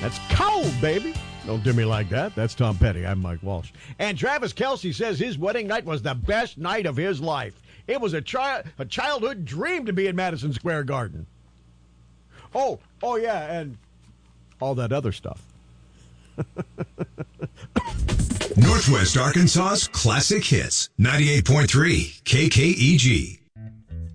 That's cold, baby. Don't do me like that. That's Tom Petty. I'm Mike Walsh. And Travis Kelce says his wedding night was the best night of his life. It was a childhood dream to be in Madison Square Garden. Oh, yeah, and all that other stuff. Northwest Arkansas's classic hits. 98.3 KKEG.